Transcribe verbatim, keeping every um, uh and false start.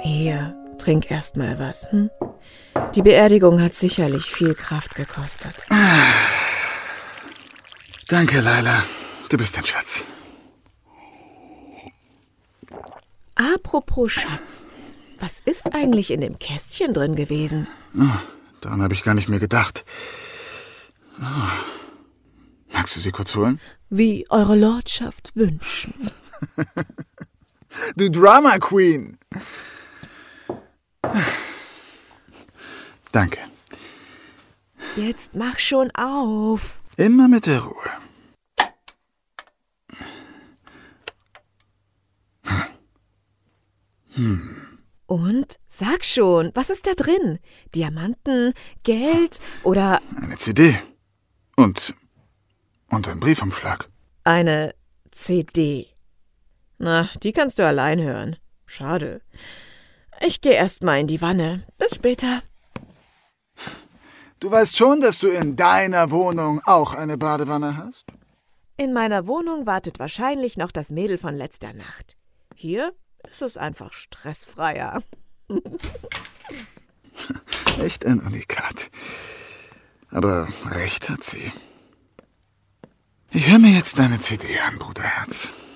Hier, trink erst mal was. Hm? Die Beerdigung hat sicherlich viel Kraft gekostet. Danke, Laila. Du bist ein Schatz. Apropos Schatz, was ist eigentlich in dem Kästchen drin gewesen? Oh, daran habe ich gar nicht mehr gedacht. Oh. Magst du sie kurz holen? Wie eure Lordschaft wünschen. Du Drama Queen! Danke. Jetzt mach schon auf. Immer mit der Ruhe. Hm. Und? Sag schon, was ist da drin? Diamanten, Geld oder... Eine C D. Und... und ein Briefumschlag. Eine C D. Na, die kannst du allein hören. Schade. Ich gehe erst mal in die Wanne. Bis später. Du weißt schon, dass du in deiner Wohnung auch eine Badewanne hast? In meiner Wohnung wartet wahrscheinlich noch das Mädel von letzter Nacht. Hier ist es einfach stressfreier. Echt ein Unikat. Aber recht hat sie. Ich höre mir jetzt deine C D an, Bruderherz.